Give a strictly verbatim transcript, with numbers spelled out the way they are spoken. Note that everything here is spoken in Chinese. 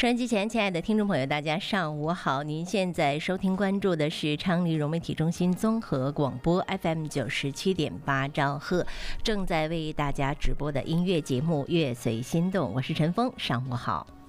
收音机前，亲爱的听众朋友，大家上午好！您现在收听关注的是昌黎融媒体中心综合广播 F M 九十七点八兆赫，正在为大家直播的音乐节目《乐随心动》，我是陈峰，上午好。